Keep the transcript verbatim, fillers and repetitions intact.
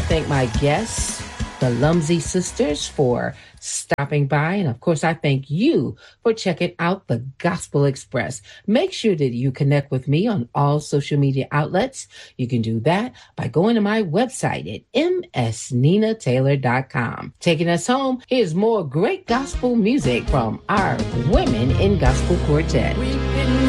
thank my guests, the Lumsey sisters, for stopping by. And of course, I thank you for checking out the Gospel Express. Make sure that you connect with me on all social media outlets. You can do that by going to my website at m s nina taylor dot com. Taking us home, here's more great gospel music from our Women in Gospel Quartet.